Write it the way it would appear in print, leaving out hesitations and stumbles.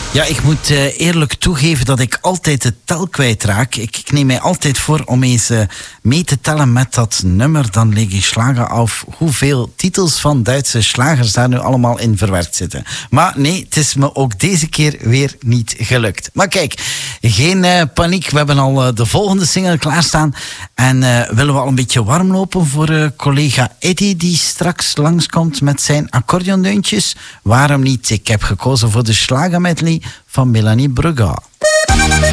Ja, ik moet eerlijk toegeven dat ik altijd de tel kwijtraak. Ik neem mij altijd voor om eens mee te tellen met dat nummer. Dan leg ik Schlager af hoeveel titels van Duitse slagers daar nu allemaal in verwerkt zitten. Maar nee, het is me ook deze keer weer niet gelukt. Maar kijk, geen paniek. We hebben al de volgende single klaarstaan. En willen we al een beetje warm lopen voor collega Eddie, die straks langskomt met zijn accordeondeuntjes? Waarom niet? Ik heb gekozen voor de Schlager medley van Melanie Brugger.